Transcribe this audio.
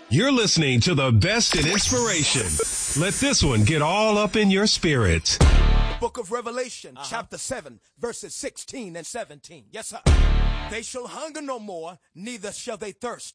You're listening to the best in inspiration. Let this one get all up in your spirit. Book of Revelation, chapter 7, verses 16 and 17. Yes, sir. They shall hunger no more, neither shall they thirst.